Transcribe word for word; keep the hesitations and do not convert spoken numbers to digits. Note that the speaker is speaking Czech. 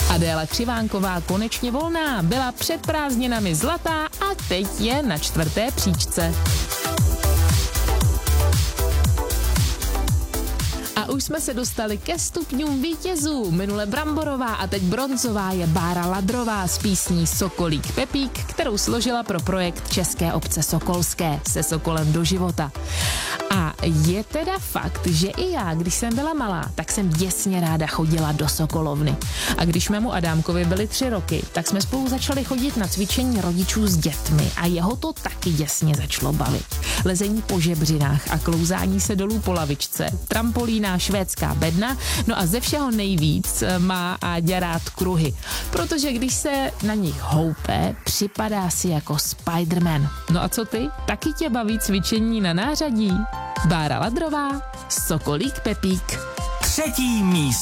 Adéla Křivánková konečně volná, byla před prázdninami zlatá a teď je na čtvrté příčce. A už jsme se dostali ke stupňům vítězů. Minule bramborová a teď bronzová je Bára Ladrová s písní Sokolík Pepík, kterou složila pro projekt České obce Sokolské Se Sokolem do života. A je teda fakt, že i já, když jsem byla malá, tak jsem děsně ráda chodila do Sokolovny. A když mému Adámkovi byly tři roky, tak jsme spolu začali chodit na cvičení rodičů s dětmi a jeho to taky děsně začalo bavit. Lezení po žebřinách a klouzání se dolů po lavičce, trampolína, švédská bedna, no a ze všeho nejvíc má Áďa rád kruhy, protože když se na nich houpe, připadá si jako Spiderman. No a co ty? Taky tě baví cvičení na nářadí? Bára Ladrová, Sokolík Pepík. Třetí místo.